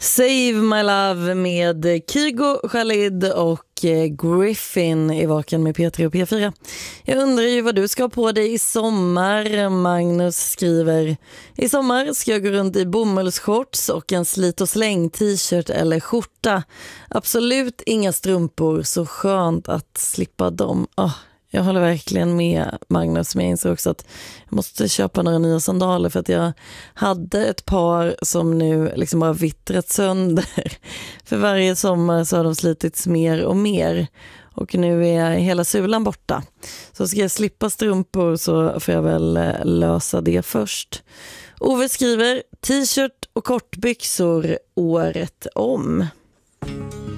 Save My Love med Kygo, Khalid och Griffin i Vaken med P3 och P4. Jag undrar ju vad du ska ha på dig i sommar. Magnus skriver: i sommar ska jag gå runt i bomullsshorts och en slit och släng t-shirt eller skjorta. Absolut inga strumpor, så skönt att slippa dem. Jag håller verkligen med Magnus, men jag inser också att jag måste köpa några nya sandaler för att jag hade ett par som nu liksom bara vittrat sönder. För varje sommar så har de slitits mer och mer och nu är hela sulan borta. Så ska jag slippa strumpor så får jag väl lösa det först. Ove skriver: t-shirt och kortbyxor året om.